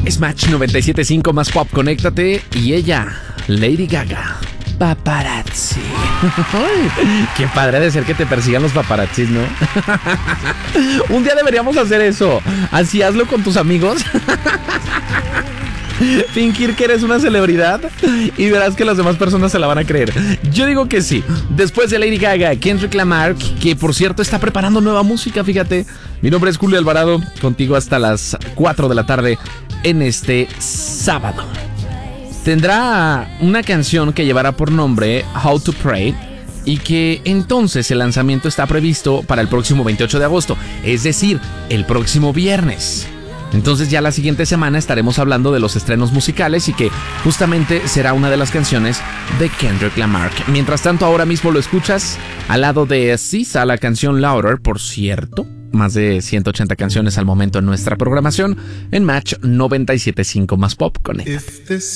Es Match 97.5 más pop, conéctate. Y ella, Lady Gaga, Paparazzi. Qué padre ha de ser que te persigan los paparazzis, ¿no? Un día deberíamos hacer eso. Así hazlo con tus amigos. Fingir que eres una celebridad y verás que las demás personas se la van a creer. Yo digo que sí. Después de Lady Gaga, Kendrick Lamar, que por cierto está preparando nueva música, fíjate. Mi nombre es Julio Alvarado, contigo hasta las 4 de la tarde en este sábado. Tendrá una canción que llevará por nombre How to Pray y que entonces el lanzamiento está previsto para el próximo 28 de agosto, es decir, el próximo viernes. Entonces ya la siguiente semana estaremos hablando de los estrenos musicales y que justamente será una de las canciones de Kendrick Lamar. Mientras tanto, ahora mismo lo escuchas al lado de SZA, la canción Louder, por cierto. Más de 180 canciones al momento en nuestra programación en Match 97.5 más Pop Connect.